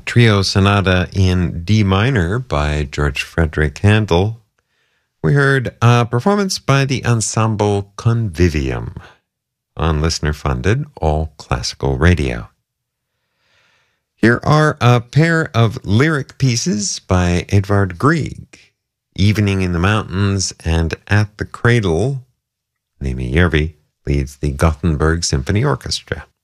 Trio Sonata in D minor by George Frederick Handel. We heard a performance by the Ensemble Convivium on listener-funded All Classical Radio. Here are a pair of lyric pieces by Edvard Grieg, Evening in the Mountains and At the Cradle. Nimi Järvi leads the Gothenburg Symphony Orchestra.